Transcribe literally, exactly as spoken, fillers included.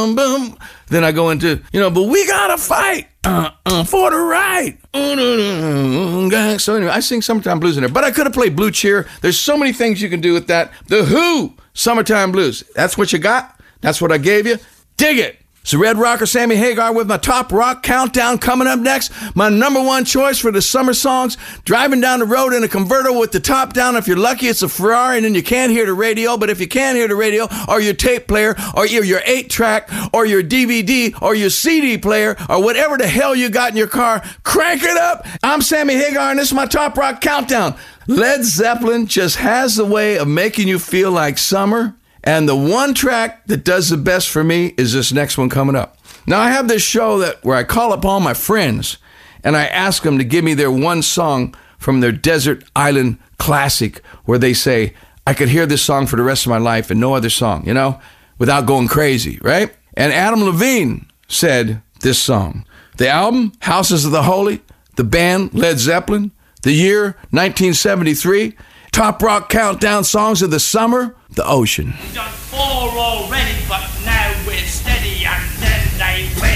boom, boom. Then I go into, you know, but we gotta fight uh, uh, for the right. So anyway, I sing Summertime Blues in there. But I could have played Blue Cheer. There's so many things you can do with that. The Who, Summertime Blues. That's what you got. That's what I gave you. Dig it. It's the Red Rocker, Sammy Hagar, with my top rock countdown coming up next. My number one choice for the summer songs. Driving down the road in a convertible with the top down. If you're lucky, it's a Ferrari, and then you can't hear the radio. But if you can hear the radio, or your tape player, or your, your eight track, or your D V D, or your C D player, or whatever the hell you got in your car, crank it up. I'm Sammy Hagar, and this is my top rock countdown. Led Zeppelin just has the way of making you feel like summer. And the one track that does the best for me is this next one coming up. Now, I have this show that where I call up all my friends and I ask them to give me their one song from their desert island classic where they say, I could hear this song for the rest of my life and no other song, you know, without going crazy, right? And Adam Levine said this song. The album, Houses of the Holy, the band, Led Zeppelin, the year, nineteen seventy-three, top rock countdown songs of the summer, The Ocean. We've done four already, but now we're steady, and then they win.